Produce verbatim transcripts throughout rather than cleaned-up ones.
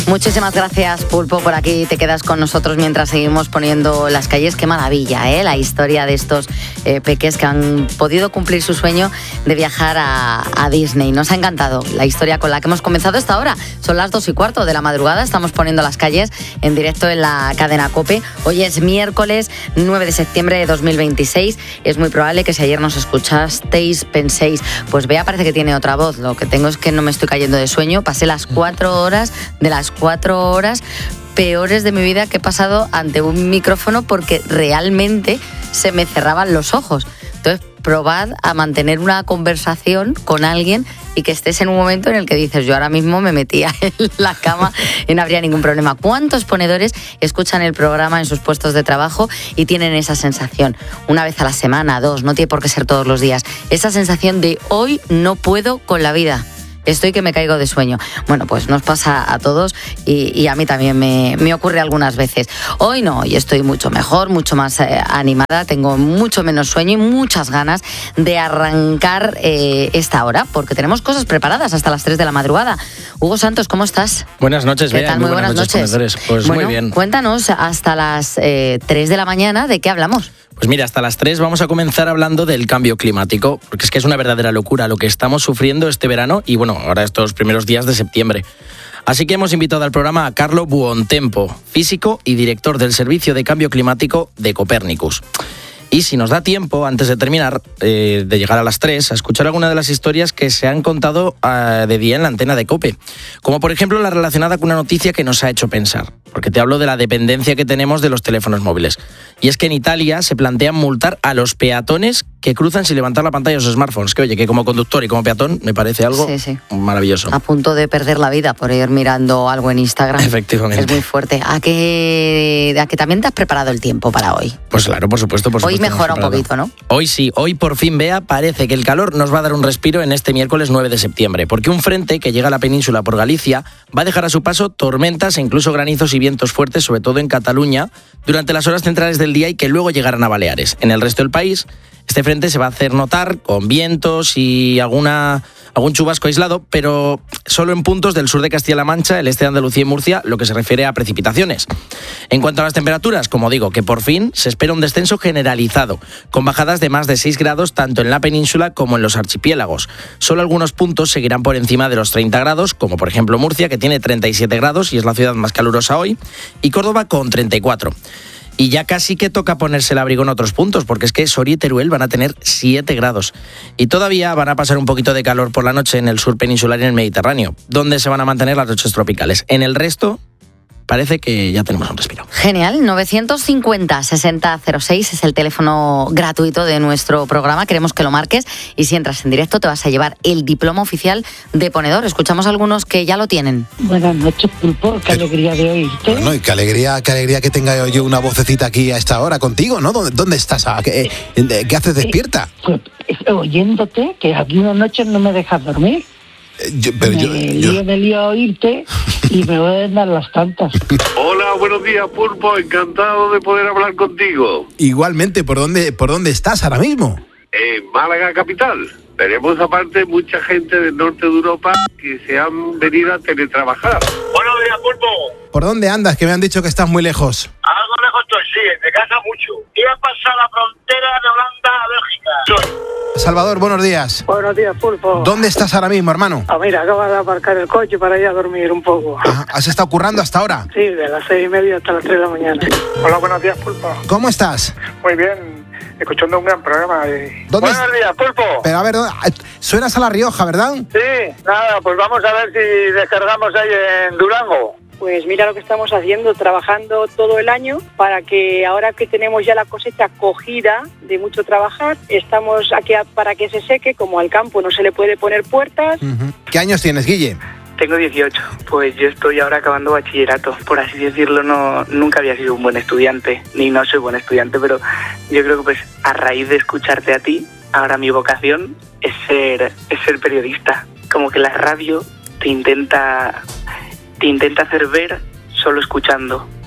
Muchísimas gracias, Pulpo, por aquí te quedas con nosotros mientras seguimos poniendo las calles. Qué maravilla, ¿eh? La historia de estos eh, peques que han podido cumplir su sueño de viajar a, a Disney. Nos ha encantado la historia con la que hemos comenzado esta hora. Son las dos y cuarto de la madrugada, estamos poniendo las calles en directo en la cadena COPE. Hoy es miércoles nueve de septiembre de dos mil veintiséis. Es muy probable que si ayer nos escuchasteis penséis, pues Bea parece que tiene otra voz. Lo que tengo es que no me estoy cayendo de sueño. Pasé las cuatro horas de las cuatro horas peores de mi vida que he pasado ante un micrófono porque realmente se me cerraban los ojos. Entonces, probad a mantener una conversación con alguien y que estés en un momento en el que dices, yo ahora mismo me metía en la cama y no habría ningún problema. ¿Cuántos ponedores escuchan el programa en sus puestos de trabajo y tienen esa sensación? Una vez a la semana, dos, no tiene por qué ser todos los días. Esa sensación de hoy no puedo con la vida. Estoy que me caigo de sueño. Bueno, pues nos pasa a todos y, y a mí también me, me ocurre algunas veces. Hoy no, hoy estoy mucho mejor, mucho más eh, animada, tengo mucho menos sueño y muchas ganas de arrancar eh, esta hora, porque tenemos cosas preparadas hasta las tres de la madrugada. Hugo Santos, ¿cómo estás? Buenas noches, ¿Qué tal? Muy, muy buenas, buenas noches. noches. Pues bueno, muy bien. Cuéntanos hasta las eh, tres de la mañana, ¿de qué hablamos? Pues mira, hasta las tres vamos a comenzar hablando del cambio climático, porque es que es una verdadera locura lo que estamos sufriendo este verano y bueno, ahora estos primeros días de septiembre. Así que hemos invitado al programa a Carlo Buontempo, físico y director del Servicio de Cambio Climático de Copernicus. Y si nos da tiempo, antes de terminar, eh, de llegar a las tres, a escuchar alguna de las historias que se han contado uh, de día en la antena de COPE. Como por ejemplo la relacionada con una noticia que nos ha hecho pensar. Porque te hablo de la dependencia que tenemos de los teléfonos móviles. Y es que en Italia se plantean multar a los peatones que cruzan sin levantar la pantalla de sus smartphones. Que oye, que como conductor y como peatón me parece algo sí, sí. maravilloso. A punto de perder la vida por ir mirando algo en Instagram. Efectivamente. Es muy fuerte. ¿A que, a que también te has preparado el tiempo para hoy? Pues claro, por supuesto. Por hoy supuesto mejora un poquito, ¿no? Hoy sí, hoy por fin, Bea, parece que el calor nos va a dar un respiro en este miércoles nueve de septiembre, porque un frente que llega a la península por Galicia va a dejar a su paso tormentas e incluso granizos y vientos fuertes, sobre todo en Cataluña, durante las horas centrales del día y que luego llegarán a Baleares. En el resto del país, este frente se va a hacer notar con vientos y alguna, algún chubasco aislado, pero solo en puntos del sur de Castilla-La Mancha, el este de Andalucía y Murcia, lo que se refiere a precipitaciones. En cuanto a las temperaturas, como digo, que por fin se espera un descenso generalizado, con bajadas de más de seis grados tanto en la península como en los archipiélagos. Solo algunos puntos seguirán por encima de los treinta grados, como por ejemplo Murcia, que tiene treinta y siete grados y es la ciudad más calurosa hoy, y Córdoba con treinta y cuatro. Y ya casi que toca ponerse el abrigo en otros puntos, porque es que Soria y Teruel van a tener siete grados. Y todavía van a pasar un poquito de calor por la noche en el sur peninsular y en el Mediterráneo, donde se van a mantener las noches tropicales. En el resto, parece que ya tenemos un respiro. Genial, novecientos cincuenta, sesenta cero seis es el teléfono gratuito de nuestro programa. Queremos que lo marques y si entras en directo te vas a llevar el diploma oficial de ponedor. Escuchamos a algunos que ya lo tienen. Buenas noches, Pulpo, qué alegría de oírte. Bueno, y qué alegría, qué alegría que tenga yo una vocecita aquí a esta hora contigo, ¿no? ¿Dónde, dónde estás? ¿Qué, ¿Qué haces despierta? Pues oyéndote, que aquí unas noches no me dejas dormir. Yo, pero me yo, lío, yo... me lío a oírte y me voy a dar las tantas. Hola, buenos días, Pulpo. Encantado de poder hablar contigo. Igualmente, ¿por dónde, por dónde estás ahora mismo? En Málaga capital. Tenemos aparte mucha gente del norte de Europa que se han venido a teletrabajar. Buenos días, Pulpo. ¿Por dónde andas? Que me han dicho que estás muy lejos. Algo lejos estoy, sí, de casa mucho. Iba a pasar la frontera de Holanda a Bélgica. Salvador, buenos días. Buenos días, Pulpo. ¿Dónde estás ahora mismo, hermano? Ah, mira, acabo de aparcar el coche para ir a dormir un poco. Ajá. ¿Has estado currando hasta ahora? Sí, de las seis y media hasta las tres de la mañana. Hola, buenos días, Pulpo. ¿Cómo estás? Muy bien, escuchando un gran programa. Y... ¿Dónde Buenos días, Pulpo. Pero a ver, suenas a La Rioja, ¿verdad? Sí, nada, pues vamos a ver si descargamos ahí en Durango. Pues mira lo que estamos haciendo, trabajando todo el año para que ahora que tenemos ya la cosecha cogida de mucho trabajar, estamos aquí para que se seque, como al campo no se le puede poner puertas. Uh-huh. ¿Qué años tienes, Guille? Tengo dieciocho, pues yo estoy ahora acabando bachillerato, por así decirlo. No, nunca había sido un buen estudiante, ni no soy buen estudiante, pero yo creo que pues a raíz de escucharte a ti, ahora mi vocación es ser, es ser periodista. Como que la radio te intenta... te intenta hacer ver solo escuchando.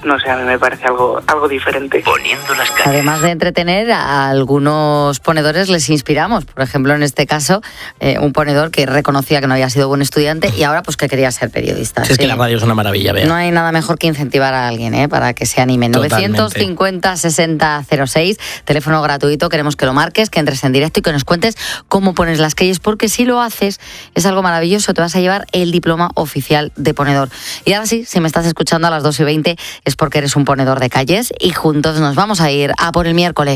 no sé, a mí me parece algo, algo diferente. Poniendo las calles. Además de entretener, a algunos ponedores les inspiramos. Por ejemplo, en este caso, eh, un ponedor que reconocía que no había sido buen estudiante y ahora pues que quería ser periodista. Si es sí. que la radio es una maravilla, Bea. No hay nada mejor que incentivar a alguien, ¿eh? Para que se anime. novecientos cincuenta sesenta cero seis, teléfono gratuito, queremos que lo marques, que entres en directo y que nos cuentes cómo pones las calles, porque si lo haces es algo maravilloso, te vas a llevar el diploma oficial de ponedor. Y ahora sí, si me estás escuchando a las dos y veinte es porque eres un ponedor de calles y juntos nos vamos a ir a por el miércoles.